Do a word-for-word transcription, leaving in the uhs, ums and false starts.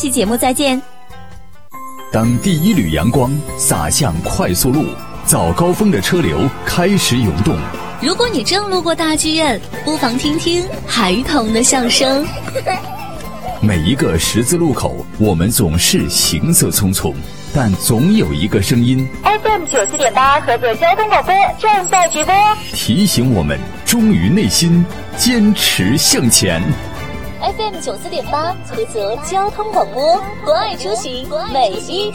期节目再见。 当第一缕阳光洒向快速路，早高峰的车流开始涌动。 如果你正路过大剧院，不妨听听孩童的笑声。 每一个十字路口，我们总是行色匆匆，但总有一个声音 F M 九四点八合作交通广播正在直播， 提醒我们忠于内心，坚持向前。 F M 九四点八合作交通广播，关爱出行，每一天。